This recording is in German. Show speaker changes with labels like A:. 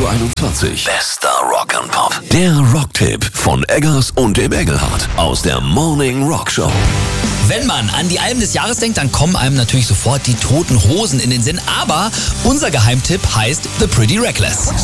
A: 21. Bester Rock and Pop. Der Rocktipp von Eggers und dem Engelhardt aus der Morning Rock Show.
B: Wenn man an die Alben des Jahres denkt, dann kommen einem natürlich sofort die Toten Hosen in den Sinn. Aber unser Geheimtipp heißt The Pretty Reckless.